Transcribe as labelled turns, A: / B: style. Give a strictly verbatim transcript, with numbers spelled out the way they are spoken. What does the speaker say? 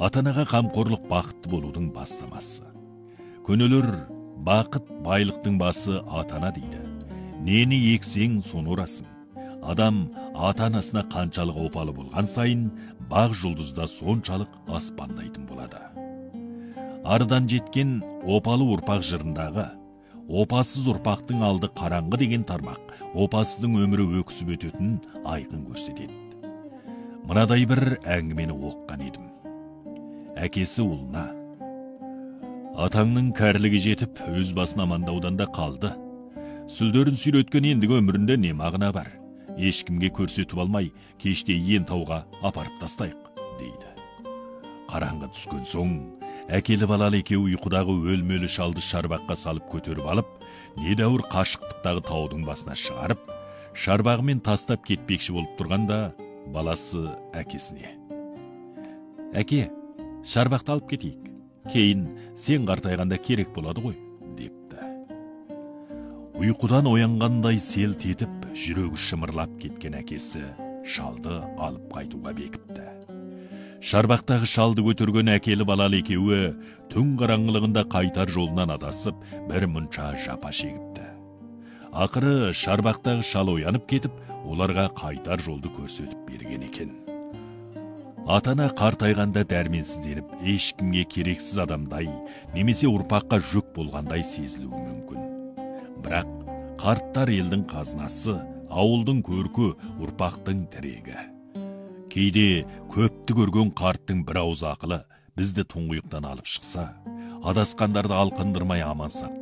A: Ата-анаға қамқорлық бақытты болудың бастамасы. Көнелер бақыт байлықтың басы ата-ана дейді. Нені ексең соны орасың. Адам ата-анасына қаншалық опалы болған сайын, бақ жұлдызда соншалық аспандайтын болады. Ардан жеткен опалы ұрпақ жырындағы опасыз ұрпақтың алды қараңғы деген тармақ опасыздың өмірі өксіп өтетінін айқын көрсетеді. Мынадай бір әңгімені оққан едім. Әкесі ұлына: атаңның кәрілігі жетіп, өз басын амандаудан да қалды. Сүлдерін сүйреткен ендігі өмірінде не мағына бар? Ешкімге көрсетіп алмай, кеште ен тауға апарып тастайық, дейді. Қараңғы түскен соң, әкелі балалы екеуі ұйқыдағы өлмелі шалды шарбаққа салып көтеріп алып, недәуір қашықтықтағы таудың басына шығарып, шарбағымен тастап кетпекші болып тұрғанда, баласы әкесіне: әке, шарбақты алып кетейік, кейін сен қартайғанда керек болады ғой, депті. Ұйқыдан оянғандай селт етіп, жүрегі шымырлап кеткен әкесі шалды алып қайтуға бекіпті. Шарбақтағы шалды көтерген әкелі балалы екеуі түн қараңғылығында қайтар жолынан адасып, бір мұнша жапа шегіпті. Ақыры шарбақтағы шал оянып кетіп, оларға қайтар жолды көрсетіп берген екен. Ата-ана қартайғанда дәрменсізденіп, ешкімге керексіз адамдай, немесе ұрпаққа жүк болғандай сезілуі мүмкін. Бірақ қарттар елдің қазынасы, ауылдың көркі, ұрпақтың тірегі. Кейде көпті көрген қарттың бір ауыз ақылы бізді тұңғиықтан алып шықса, адасқандарды алқындырмай аман сақтайды.